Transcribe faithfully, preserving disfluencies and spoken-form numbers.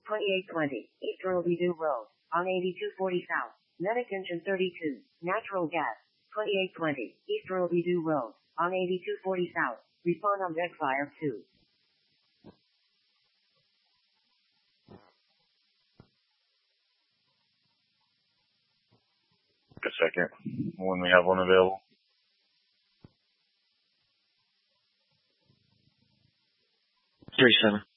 twenty-eight twenty, East Robidoux Road, on eighty-two forty South, Medic Engine thirty-two, Natural Gas, twenty-eight twenty, East Robidoux Road, on eighty-two forty South, respond on deck fire two. A second, when we have one available. three seven.